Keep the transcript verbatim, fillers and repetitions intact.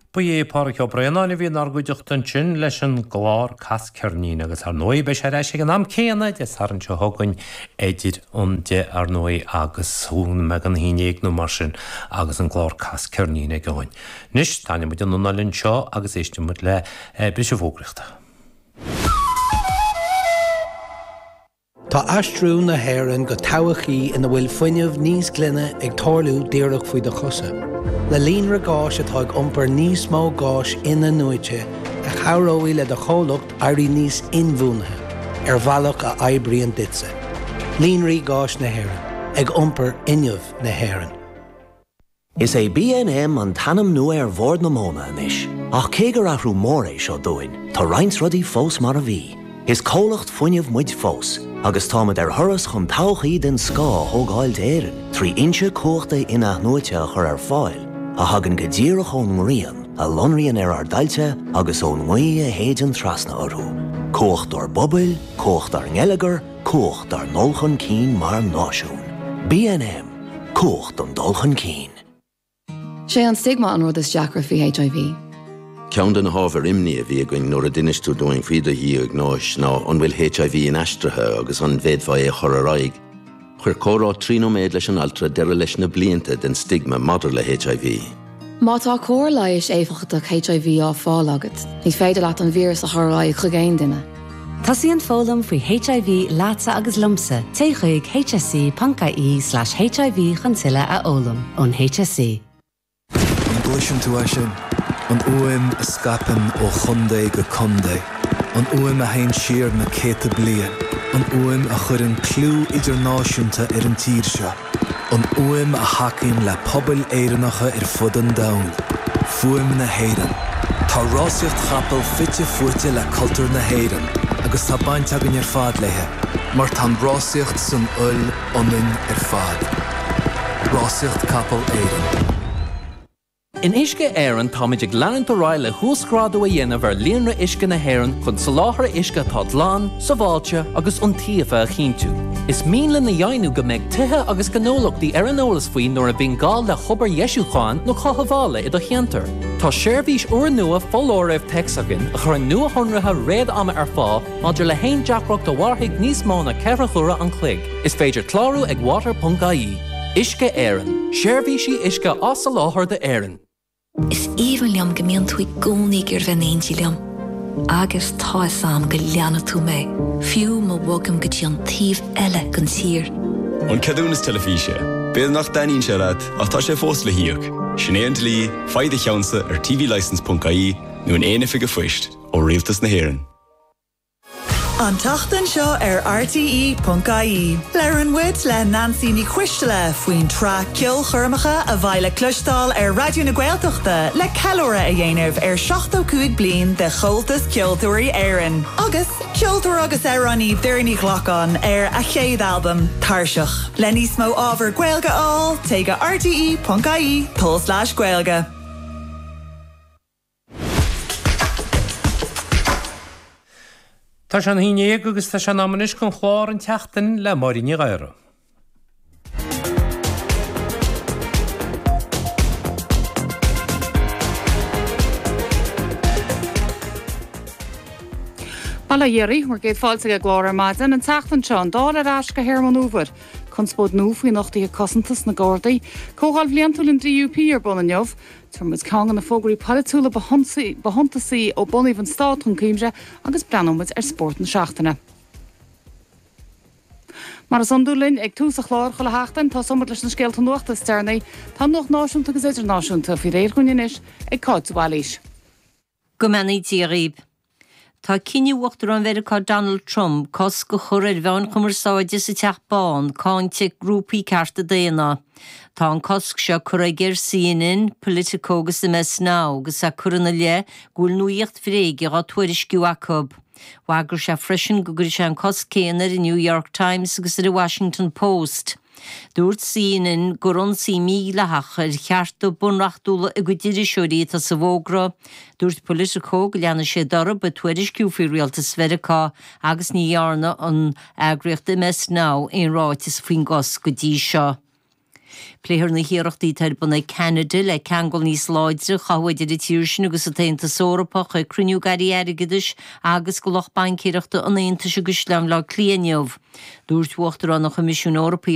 Bu é páirc O'Brien bhí nar goideachtain sin leis an glár cas cearnín agus ar nói be sé réise an am céanna de saran se thugann éidir an de ar nói agus hún me an hínéag nó mar sin agus an glár cas cearnín ag gáin. Nis táine mu an nálinn seo agus éiste mu le brise bhógreachta. Tá aistrú na hÉireann go tobachaí ina bhfuil fuinneamh níos glynne ag tarlú díreach faoi do chosa. Le líonra gáis atá ag iompar níos mó gáis ina nuaite a chaireóí le do chólacht airí níos inmhúnathe ar bhealach a oibrion ditse. Líonraí gáis na hÉireann ag iompar inniamh na hÉireann. Is é B N M an tanam nua ar bhord na móna inis, ach cé gur athrú mór é seo dúin, tá roinnt rudaí fós mar a bhí. Is cólacht fuinneamh muid fós, agus támad ar thuras chun todhchaí den scá thógáilt éireann, trí inse cóchta ina nuaite a chur ar fáil, a hagann go díreach ón ngrian, a lonraíonn ar ar dailte agus ón ngaí a héad an trasna orthú. Cócht ar bobail, cócht ar ngeileagar, cócht ar nolchan cín mar náisiún. B N M, cócht an dulchan cín. Sé an stigma an rud is deacra faoi H I V. Ceann den hábhar imní a bhí going nuair a duinisteú doing faoide hí ag náis ná an bhfuil H I V in aistrithe agus an bhéadmhaid é chur ar aghaidh. Chuir córá tríú méid leis an altra deire leis na blianta den stigma madidir le H I V. Má tá cóir leiis éifeachtach H I V á fáil agat, ní féidir leat an vírus a thráidh chu géin duine. Tá síon fólam faoi H I V láta agus lumsa, té chuig H S C panca í slash H I V chuntuile a ólam ón H S C. An gluisian tú sin, an uaim a scapan ó chundé go chundé, an uaim a hain siar na céta blian, an uaim a chur an clú idirnáisiúnta ar an tír seo, an uaim a hacinn le pobal éireannacha ar fud an domhan, fuaim na hÉireann. Tá rásaíocht chapel fitte fuaite le cultúr na hÉireann, agus tá baint agan ar fad lethe, mar tá rásaíocht san ull ionann ar fad. Rásaíocht capel éireann. In Isce Éireann táid ag leananta ráile thuascrádú a dhéanamh ar líonra Isce na hÉireann chun sa láthair Isce tá dlán, sa bháilte agus an tíofa a chinntiú. Is míle na dhéanú go mbeidh tuthe agus gnólachtaí ar an eolas faoin nuair a bhíonn gál le chobar Ieisúcháin nó chothabhála i do cheantar. Tá seirbhís uair nua fóláireamh texagan a chur an nua honratha réad ama ar fá maidir le haon deacracht do bharthaigh níos mó na ceithre chura an chloig. Is féidir clárú ag water punca í. Isce Éireann. Seirbhísí Isce as sa láthair de Éireann. Is even liam gemeen tui gúnig ar vennéintí liam. Agus tá sam go leanna tú mé. Fiú má bhagam go dtí an tíomh eile gan tír. An ceadún is telefíse. Béad nach daíonn sé rad ach tá sé fós le hiíoch. Sinnéant lí, faide cheansa ar T V license punca í nó an éana fiige foiist ó rialtas na hÉireann. An tachtan seo ar R T E punca í. Leran wit le Nancy ní Chuistele faoin tra ceol churmacha a bhaile clustáil ar Radio na Gaeltachta le ceoltóra a dhéanamh ar seachtó cúig bliain de chomhaltas ceoltóirí Éireann. Agus ceoltóir agus éireannaí deireannaí ghlacán ar a chéad albumm Tairseach. Le níos mó ábhar Gaeilge áil, take a R T E punca í pol slash Gaeilge. Tá sé an hínéag agus tá sé an amanis chun chláir an teachtain le Mairínigh Éire. Balla dhéirí mar géad fáilte go glóir maidin an teachtain seo an dála ráis go Hermann Uver. Chun spód nó faoi nachtaí cosantas na Gordaí, cógáil bhliantúil an D U P ar bun anneomh, Tuamas cágan na fógraí palatúla bahontasaí ó bunaíomh an stát chun cíimre agus breanúmid ar spórt na seachtaine. Mar as andúlinn ag tús a chláir cho le heachtain tá somar leis na scéalta nuachta stearnaí, tá noch náisiúnta agus idirnáisiúnta faoi réirchuineis ag cáidhhailís. Go mbeannaí díoríb. Tá cinniuachtar an bheireá Donald Trump cos go chuir bhean chumarsáide sa teachbáin cáinte grúpaí cearta déana. Tá an cosc seo chur a ggéir C N N, Politico agus M S Now agus a churanna le gúil nuíocht fréige á tuairisciú Jacob. Wagur se freisin go gur se an cosc céanar i New York Times agus i Washington Post. Dúirt C N N go ronsaí míle hacha ar cheartú bunrachtúla a go dtíidir seoirí tá sa bhógra. Dúirt Politico go leanna sé darab a tuairisciú faoi rialtas Mheiriceá agus ní dhearna an eagraíocht M S Now in ráitis faoin gos go dtí seo. Pléir na hiíireachtaí tar buna Canada le ceangal níos láidre chahaide de tíir sin agus a taonnta sórapach a cruniú garí airigidis agus go loch bancíireachta an aontas agus leam le clíaneamh. Dúirt uachtar an na Comisiún Eorpaí